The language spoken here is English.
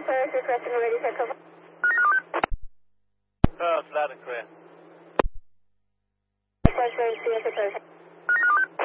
Paris, requesting a radio set cover. Oh, it's loud and clear. Flash radio, CSA Paris.